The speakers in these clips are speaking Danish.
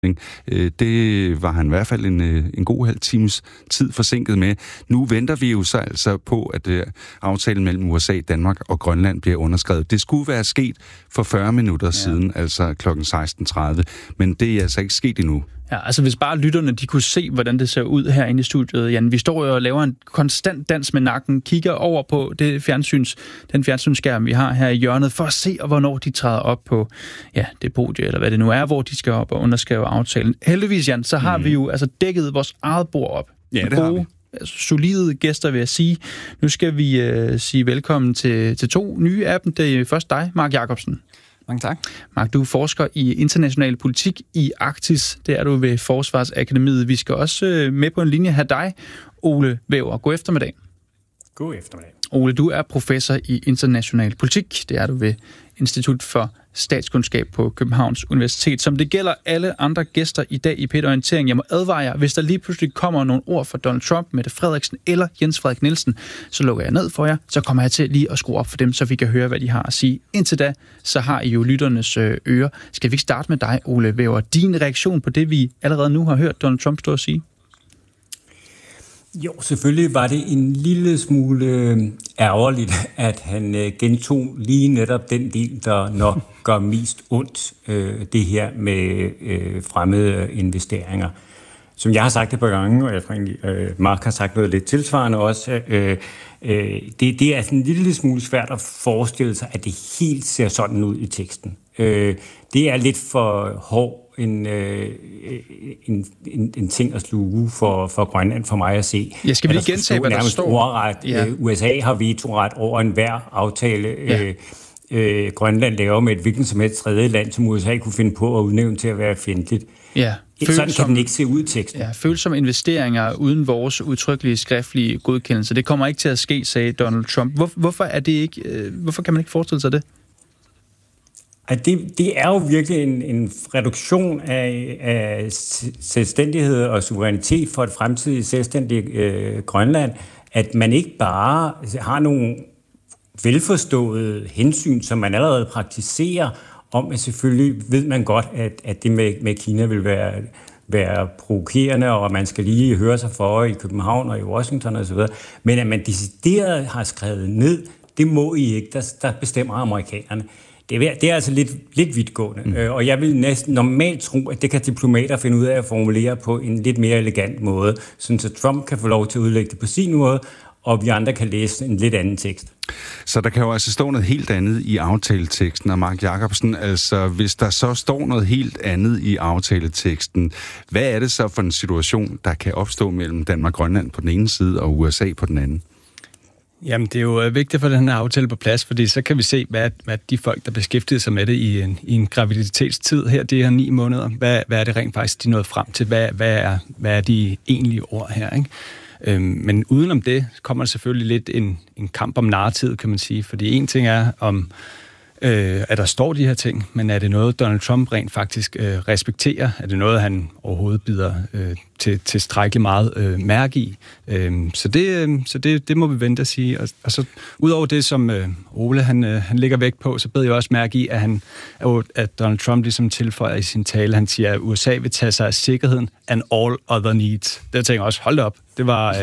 Det var han i hvert fald en god halv times tid forsinket med. Nu venter vi jo så altså på, at aftalen mellem USA, Danmark og Grønland bliver underskrevet. Det skulle være sket for 40 minutter siden, altså kl. 16.30, men det er altså ikke sket endnu. Ja, altså hvis bare lytterne, de kunne se, hvordan det ser ud herinde i studiet, Jan. Vi står jo og laver en konstant dans med nakken, kigger over på den fjernsynsskærm, vi har her i hjørnet, for at se, hvornår de træder op på det podie, eller hvad det nu er, hvor de skal op og underskrive aftalen. Heldigvis, Jan, så har vi jo altså dækket vores eget bord op. Ja, det har vi. Altså, solide gæster, vil jeg sige. Nu skal vi sige velkommen til to nye af dem. Det er først dig, Mark Jacobsen. Mange tak. Mark, du forsker i international politik i Arktis. Det er du ved Forsvarsakademiet. Vi skal også med på en linje have dig, Ole Væver. God eftermiddag. God eftermiddag. Ole, du er professor i international politik. Det er du ved Institut for Statskundskab på Københavns Universitet. Som det gælder alle andre gæster i dag i P1 Orientering. Jeg må advare jer, hvis der lige pludselig kommer nogle ord fra Donald Trump, Mette Frederiksen eller Jens Frederik Nielsen, så lukker jeg ned for jer. Så kommer jeg til lige at skrue op for dem, så vi kan høre, hvad de har at sige. Indtil da, så har I jo lytternes ører. Skal vi ikke starte med dig, Ole Væver? Din reaktion på det, vi allerede nu har hørt Donald Trump stå og sige? Jo, selvfølgelig var det en lille smule ærgerligt, at han gentog lige netop den del, der nok gør mest ondt, det her med fremmede investeringer. Som jeg har sagt et par gange, og jeg tror egentlig, Mark har sagt noget lidt tilsvarende også, det er sådan en lille smule svært at forestille sig, at det helt ser sådan ud i teksten. Det er lidt for hård en ting at sluge for Grønland for mig at se. Jeg skal vi lige gentage, hvad der står? Ordret. USA har vetoret over enhver aftale, Grønland laver med et hvilken som helst tredje land, som USA kunne finde på at udnævne til at være fjendtligt. Ja. Sådan kan den ikke se ud i teksten. Ja, følsomme investeringer uden vores udtrykkelige skriftlige godkendelse. Det kommer ikke til at ske, sagde Donald Trump. Hvorfor kan man ikke forestille sig det? Det er jo virkelig en reduktion af selvstændighed og suverænitet for et fremtidigt selvstændigt Grønland, at man ikke bare har nogle velforståede hensyn, som man allerede praktiserer, om at selvfølgelig ved man godt, at det med Kina vil være provokerende, og at man skal lige høre sig for i København og i Washington osv., men at man decideret har skrevet ned, det må I ikke, der bestemmer amerikanerne. Det er altså lidt vidtgående, og jeg vil næsten normalt tro, at det kan diplomater finde ud af at formulere på en lidt mere elegant måde, så Trump kan få lov til at udlægge det på sin måde, og vi andre kan læse en lidt anden tekst. Så der kan jo altså stå noget helt andet i aftaleteksten, og Mark Jacobsen, altså hvis der så står noget helt andet i aftaleteksten, hvad er det så for en situation, der kan opstå mellem Danmark og Grønland på den ene side og USA på den anden? Jamen, det er jo vigtigt for den her aftale på plads, fordi så kan vi se, hvad de folk, der beskæftiger sig med det i en graviditetstid her, det her 9 måneder, hvad er det rent faktisk, de nåede frem til? Hvad er de egentlige ord her, ikke? Men udenom det kommer der selvfølgelig lidt en kamp om narrativet, kan man sige, fordi en ting er om at der står de her ting, men er det noget, Donald Trump rent faktisk respekterer? Er det noget, han overhovedet bider tilstrækkeligt meget mærke i? Så det må vi vente at sige. Og så udover det, som Ole han lægger vægt på, så bed jeg også mærke i, at Donald Trump ligesom tilføjer i sin tale, han siger, at USA vil tage sig af sikkerheden and all other needs. Der tænker jeg også, hold op. Det var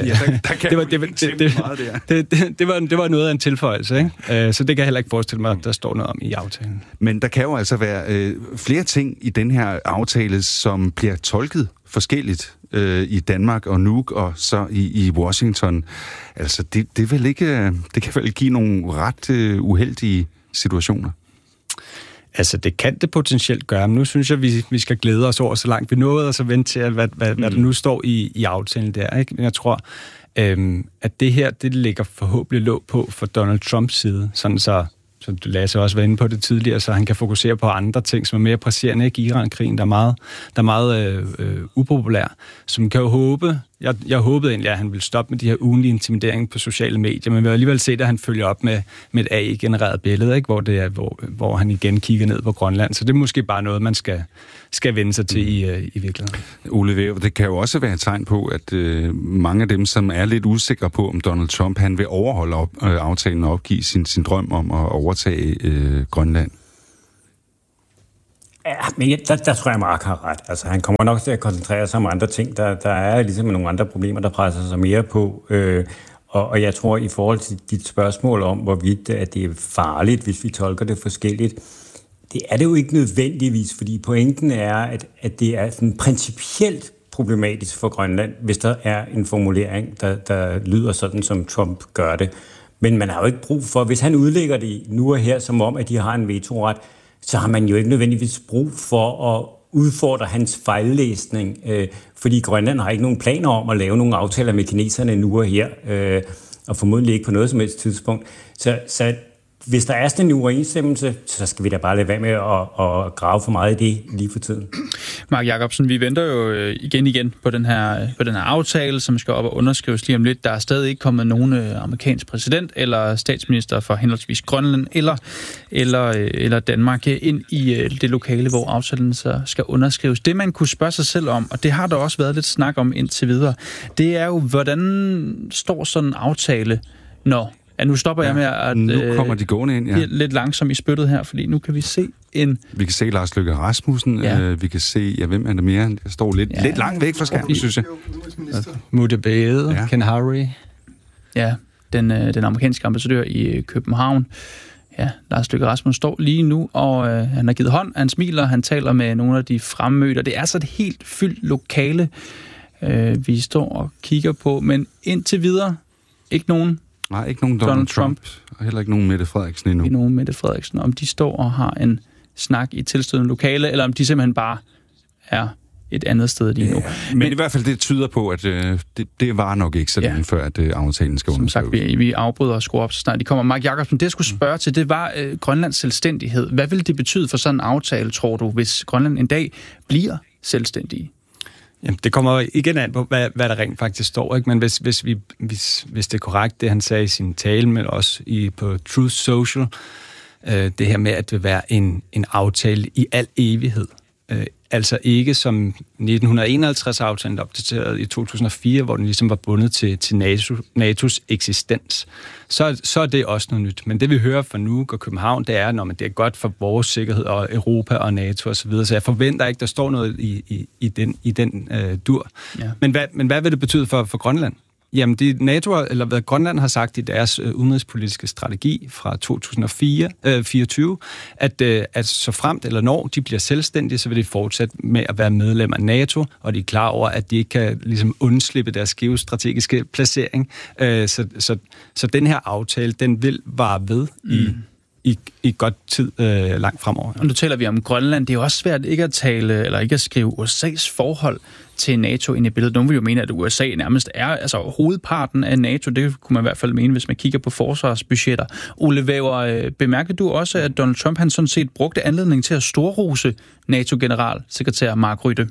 det var noget af en tilføjelse, ikke? Så det kan jeg heller ikke forestille mig, at der står noget om i aftalen. Men der kan jo altså være flere ting i den her aftale, som bliver tolket forskelligt i Danmark og Nuuk og så i Washington. Altså det kan vel give nogle ret uheldige situationer. Altså, det kan det potentielt gøre, men nu synes jeg, vi skal glæde os over, så langt vi nåede, og så vente til, hvad der nu står i aftalen der, ikke? Jeg tror, at det her, det ligger forhåbentlig låg på for Donald Trumps side, sådan så Lasse også var inde på det tidligere, så han kan fokusere på andre ting, som er mere presserende, ikke? Iran-krigen, der er meget upopulær, som kan jo håbe. Jeg håbede egentlig, at han ville stoppe med de her ugenlige intimideringer på sociale medier, men vi har alligevel set, at han følger op med et AI-genereret billede, ikke? Hvor han igen kigger ned på Grønland. Så det er måske bare noget, man skal vende sig til i virkeligheden. Ole Væver, det kan jo også være et tegn på, at mange af dem, som er lidt usikre på, om Donald Trump han vil overholde aftalen og opgive sin drøm om at overtage Grønland. Ja, men der tror jeg, Mark har ret. Altså, han kommer nok til at koncentrere sig om andre ting. Der er ligesom nogle andre problemer, der presser sig mere på. Og jeg tror, i forhold til dit spørgsmål om, hvorvidt at det er farligt, hvis vi tolker det forskelligt, det er det jo ikke nødvendigvis, fordi pointen er, at det er sådan principielt problematisk for Grønland, hvis der er en formulering, der lyder sådan, som Trump gør det. Men man har jo ikke brug for, hvis han udlægger det nu og her, som om, at de har en vetoret, så har man jo ikke nødvendigvis brug for at udfordre hans fejllæsning, fordi Grønland har ikke nogen planer om at lave nogle aftaler med kineserne nu og her, og formodentlig ikke på noget som helst tidspunkt. Så hvis der er sådan en uoverensstemmelse, så skal vi da bare lade være med at grave for meget i det lige for tiden. Mark Jacobsen, vi venter jo igen på den her aftale, som skal op og underskrives lige om lidt. Der er stadig ikke kommet nogen amerikansk præsident eller statsminister for henholdsvis Grønland eller Danmark ind i det lokale, hvor aftalen så skal underskrives. Det, man kunne spørge sig selv om, og det har der også været lidt snak om indtil videre, det er jo, hvordan står sådan en aftale, når... Ja, nu stopper jeg med at... Nu kommer de gående ind, ja. Lidt langsomt i spyttet her, fordi nu kan vi se Vi kan se Lars Løkke Rasmussen, vi kan se, hvem er det mere? Jeg står lidt langt væk fra skærmen, synes jeg. Mudabade, Ken Harry. Ja, den amerikanske ambassadør i København. Ja, Lars Løkke Rasmussen står lige nu, og han har givet hånd, han smiler, han taler med nogle af de fremmødte. Det er så et helt fyldt lokale, vi står og kigger på, men indtil videre ikke nogen... Nej, ikke nogen Donald Trump, og heller ikke nogen Mette Frederiksen endnu. Ikke nogen Mette Frederiksen. Om de står og har en snak i tilstødende lokale, eller om de simpelthen bare er et andet sted lige nu. Men i hvert fald, det tyder på, at det var nok ikke så længe før, at aftalen skal underskrives. Som sagt, vi afbryder og skruer op, så snart de kommer. Mark Jacobsen, det jeg skulle spørge til, det var Grønlands selvstændighed. Hvad vil det betyde for sådan en aftale, tror du, hvis Grønland en dag bliver selvstændige? Jamen, det kommer igen an på, hvad der rent faktisk står, ikke? Men hvis det er korrekt, det han sagde i sin tale, men også på Truth Social, det her med, at det vil være en aftale i al evighed. Altså ikke som 1951-aftalen, der opdateret i 2004, hvor den ligesom var bundet til NATO's eksistens. Så er det også noget nyt. Men det vi hører fra Nuuk og København, det er, når det er godt for vores sikkerhed og Europa og NATO osv. Så jeg forventer ikke, der står noget i den dur. Ja. Men hvad vil det betyde for Grønland? Jamen, hvad Grønland har sagt i deres udenrigspolitiske strategi fra 2024, at så fremt eller når de bliver selvstændige, så vil de fortsætte med at være medlem af NATO, og de er klar over, at de ikke kan ligesom undslippe deres geostrategiske placering. Så den her aftale, den vil vare ved i godt tid langt fremover. Og nu taler vi om Grønland. Det er jo også svært ikke at tale eller ikke at skrive USA's forhold til NATO ind i billedet. Nogle vil jo mene, at USA nærmest er hovedparten af NATO. Det kunne man i hvert fald mene, hvis man kigger på forsvarsbudgetter. Ole Væver, bemærkede du også, at Donald Trump han sådan set brugte anledningen til at storrose NATO-generalsekretær Mark Rutte?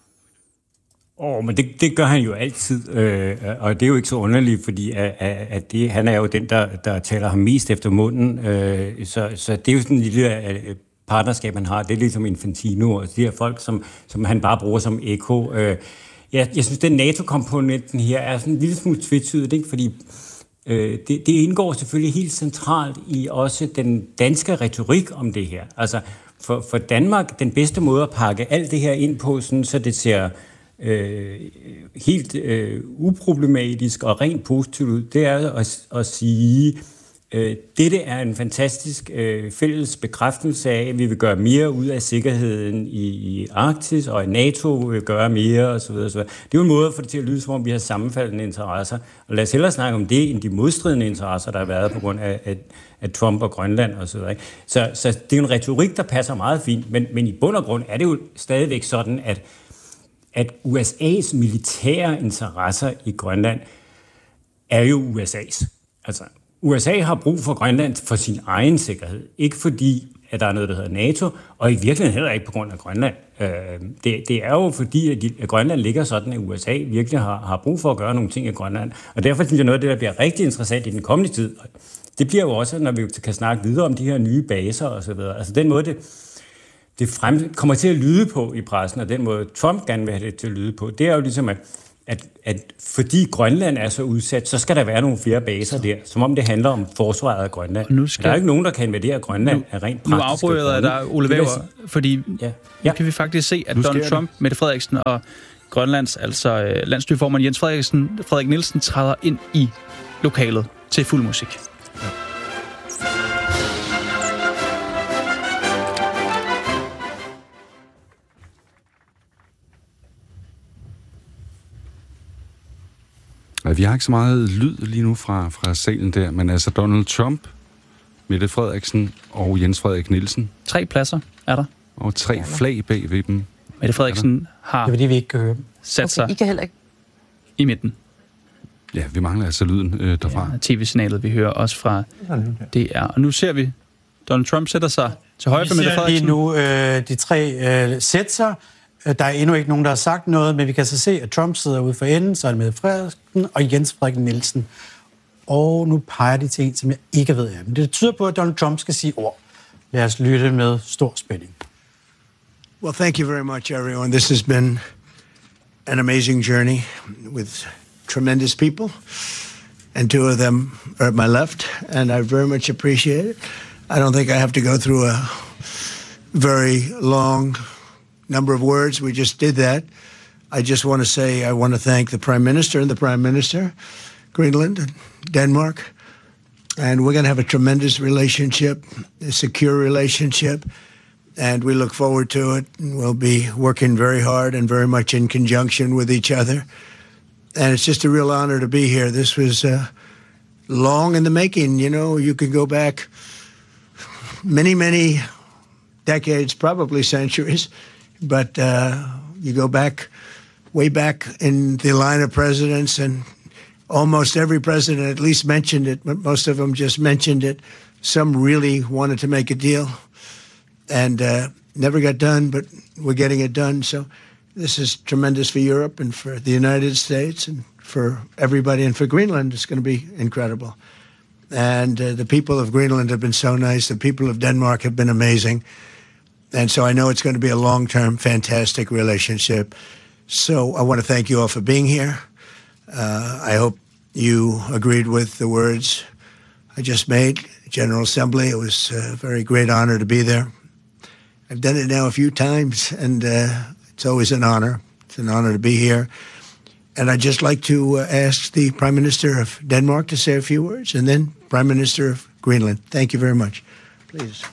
Men det gør han jo altid, og det er jo ikke så underligt, fordi at han er jo den, der taler ham mest efter munden. Så det er jo sådan en lille partnerskab, han har. Det er ligesom Infantino, og de her folk, som han bare bruger som ekko. Jeg synes, den NATO-komponenten her er sådan en lille smule tvetydigt, ikke? Fordi det indgår selvfølgelig helt centralt i også den danske retorik om det her. Altså, for Danmark, den bedste måde at pakke alt det her ind på, sådan, så det ser helt uproblematisk og rent positivt ud, det er at sige, dette er en fantastisk fælles bekræftelse af, at vi vil gøre mere ud af sikkerheden i Arktis, og at NATO vil gøre mere, osv. Det er jo en måde at få det til at lyde, som om vi har sammenfaldende interesser. Og lad os hellere snakke om det, end de modstridende interesser, der har været på grund af Trump og Grønland osv. Så det er en retorik, der passer meget fint, men i bund og grund er det jo stadigvæk sådan, at USA's militære interesser i Grønland er jo USA's. Altså, USA har brug for Grønland for sin egen sikkerhed. Ikke fordi, at der er noget, der hedder NATO, og i virkeligheden heller ikke på grund af Grønland. Det er jo fordi, at Grønland ligger sådan, at USA virkelig har brug for at gøre nogle ting i Grønland. Og derfor synes jeg, noget af det, der bliver rigtig interessant i den kommende tid, det bliver jo også, når vi kan snakke videre om de her nye baser osv. Altså den måde, det kommer til at lyde på i pressen, og den måde Trump gerne vil have det til at lyde på, det er jo ligesom, at fordi Grønland er så udsat, så skal der være nogle flere baser der, som om det handler om forsvaret af Grønland. Der er ikke nogen, der kan invadere Grønland af rent praktiske. Nu afbryder jeg dig, Ole Wæver, fordi nu kan vi faktisk se, at Donald Trump, Mette Frederiksen og Grønlands, altså landsstyreformand Jens Frederik Nielsen, træder ind i lokalet til fuld musik. Ja. Vi har ikke så meget lyd lige nu fra salen der, men altså Donald Trump, Mette Frederiksen og Jens Frederik Nielsen. 3 pladser er der. Og 3 flag bag ved dem. Mette Frederiksen har det er, vi ikke kan høre dem. Sat sig I kan heller ikke. I midten. Ja, vi mangler altså lyden derfra. Ja, tv-signalet, vi hører også fra DR. Og nu ser vi, Donald Trump sætter sig til højre for Mette Frederiksen. Vi ser lige nu de 3 sætter sig. Der er endnu ikke nogen, der har sagt noget, men vi kan så se, at Trump sidder ude for enden, så er det Mette Frederiksen og Jens Frederik Nielsen. Og nu peger de til en, som jeg ikke ved af. Men det tyder på, at Donald Trump skal sige ord. Lad os lytte med stor spænding. Well, thank you very much, everyone. This has been an amazing journey with tremendous people, and 2 of them are at my left, and I very much appreciate it. I don't think I have to go through a very long number of words. We just did that. I just want to say I want to thank the Prime Minister and the Prime Minister, Greenland and Denmark, and we're going to have a tremendous relationship, a secure relationship, and we look forward to it. And we'll be working very hard and very much in conjunction with each other. And it's just a real honor to be here. This was long in the making. You know, you can go back many, many decades, probably centuries, but you go back, way back in the line of presidents, and almost every president at least mentioned it, but most of them just mentioned it. Some really wanted to make a deal and never got done, but we're getting it done. So this is tremendous for Europe and for the United States and for everybody, and for Greenland. It's going to be incredible. And the people of Greenland have been so nice. The people of Denmark have been amazing. And so I know it's going to be a long-term, fantastic relationship. So I want to thank you all for being here. I hope you agreed with the words I just made. General Assembly, it was a very great honor to be there. I've done it now a few times, and it's always an honor. It's an honor to be here. And I'd just like to ask the Prime Minister of Denmark to say a few words, and then Prime Minister of Greenland. Thank you very much. Please.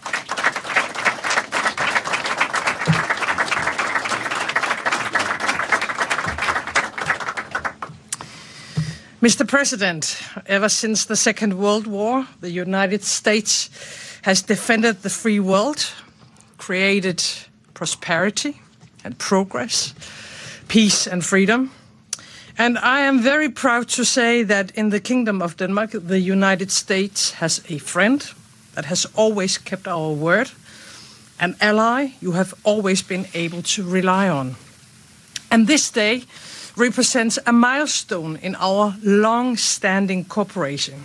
Mr. President, ever since the Second World War, the United States has defended the free world, created prosperity and progress, peace and freedom. And I am very proud to say that in the Kingdom of Denmark, the United States has a friend that has always kept our word, an ally you have always been able to rely on. And this day represents a milestone in our long-standing cooperation.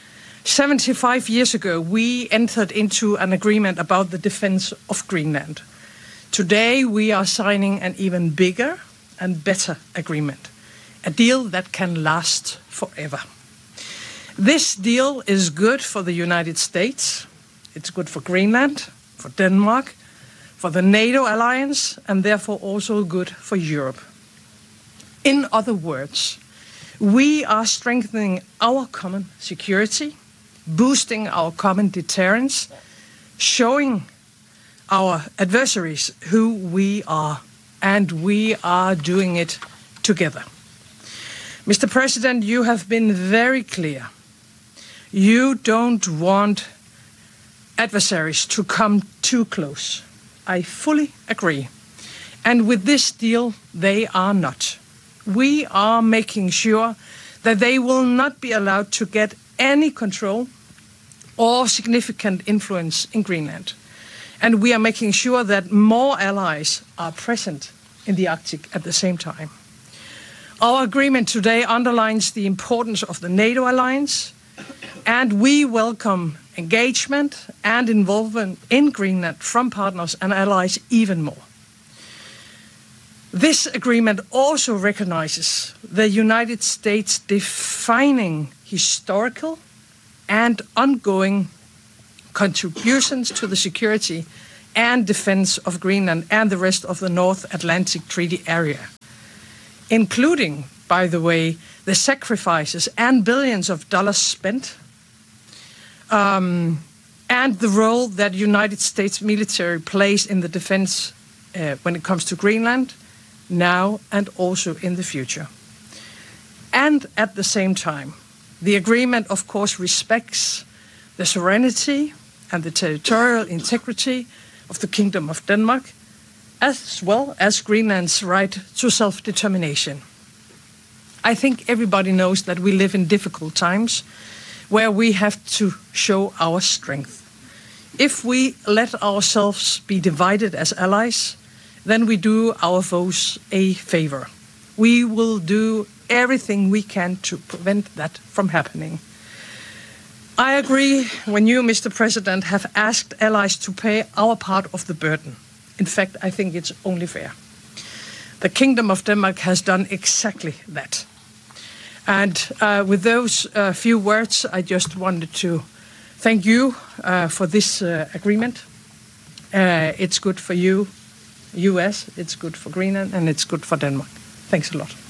75 years ago, we entered into an agreement about the defense of Greenland. Today, we are signing an even bigger and better agreement, a deal that can last forever. This deal is good for the United States, it's good for Greenland, for Denmark, for the NATO alliance, and therefore also good for Europe. In other words, we are strengthening our common security, boosting our common deterrence, showing our adversaries who we are, and we are doing it together. Mr. President, you have been very clear. You don't want adversaries to come too close. I fully agree. And with this deal, they are not. We are making sure that they will not be allowed to get any control or significant influence in Greenland. And we are making sure that more allies are present in the Arctic at the same time. Our agreement today underlines the importance of the NATO alliance, and we welcome engagement and involvement in Greenland from partners and allies even more. This agreement also recognizes the United States defining historical and ongoing contributions to the security and defense of Greenland and the rest of the North Atlantic Treaty Area, including, by the way, the sacrifices and billions of dollars spent, and the role that United States military plays in the defense when it comes to Greenland, now and also in the future. And at the same time, the agreement, of course, respects the sovereignty and the territorial integrity of the Kingdom of Denmark, as well as Greenland's right to self-determination. I think everybody knows that we live in difficult times where we have to show our strength. If we let ourselves be divided as allies, then we do our foes a favor. We will do everything we can to prevent that from happening. I agree when you, Mr. President, have asked allies to pay our part of the burden. In fact, I think it's only fair. The Kingdom of Denmark has done exactly that. And with those few words, I just wanted to thank you for this agreement. It's good for you, US, it's good for Greenland, and it's good for Denmark. Thanks a lot.